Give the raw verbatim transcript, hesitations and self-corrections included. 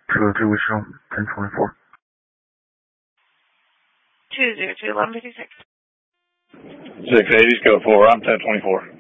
two oh two Wichita, ten twenty-four. two zero two, eleven fifty-six. six eighties, code four, I'm ten twenty-four.